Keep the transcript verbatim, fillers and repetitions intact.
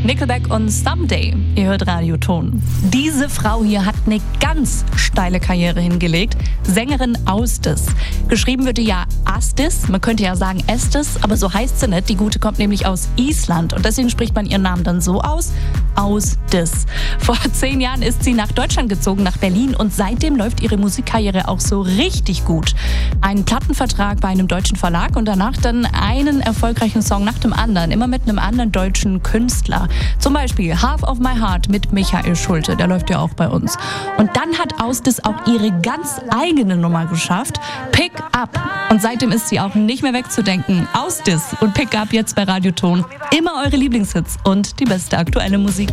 Nickelback und Someday. Ihr hört Radioton. Diese Frau hier hat eine ganz steile Karriere hingelegt. Sängerin Ásdís. Geschrieben wird die ja Astis. Man könnte ja sagen Estes, aber so heißt sie nicht. Die Gute kommt nämlich aus Island und deswegen spricht man ihren Namen dann so aus. Ásdís. Vor zehn Jahren ist sie nach Deutschland gezogen, nach Berlin und seitdem läuft ihre Musikkarriere auch so richtig gut. Ein Plattenvertrag bei einem deutschen Verlag und danach dann einen erfolgreichen Song nach dem anderen, immer mit einem anderen deutschen Künstler. Zum Beispiel Half of My Heart mit Michael Schulte, der läuft ja auch bei uns. Und dann hat Ásdís auch ihre ganz eigene Nummer geschafft, Pick Up. Und seitdem ist sie auch nicht mehr wegzudenken. Ásdís und Pick Up jetzt bei Radioton. Immer eure Lieblingshits und die beste aktuelle Musik.